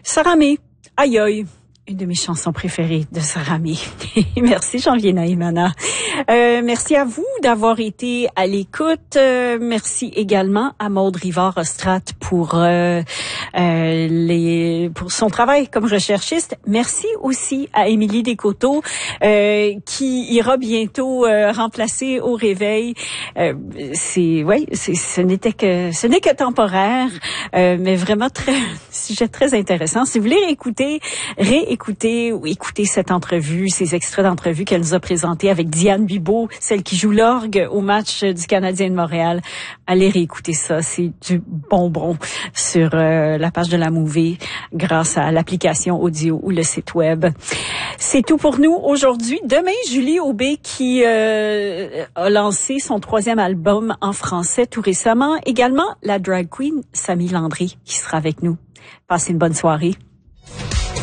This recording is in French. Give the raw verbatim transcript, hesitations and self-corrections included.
Sarah May, aïe aïe. Une de mes chansons préférées de Sarah May. Merci Janvier Naïmana. Euh, merci à vous d'avoir été à l'écoute. Euh, merci également à Maude Rivard-Ostrat pour euh, euh, les pour son travail comme recherchiste. Merci aussi à Émilie Descoteaux euh, qui ira bientôt euh, remplacer au réveil. Euh, c'est ouais, c'est ce n'était que ce n'est que temporaire, euh, mais vraiment très sujet très intéressant. Si vous voulez réécouter, réécouter Écoutez ou écoutez cette entrevue, ces extraits d'entrevue qu'elle nous a présentés avec Diane Bibeau, celle qui joue l'orgue au match du Canadien de Montréal. Allez réécouter ça, c'est du bonbon sur euh, la page de la Mouvée grâce à l'application audio ou le site web. C'est tout pour nous aujourd'hui. Demain, Julie Aubé qui euh, a lancé son troisième album en français tout récemment. Également, la drag queen Samy Landry qui sera avec nous. Passez une bonne soirée.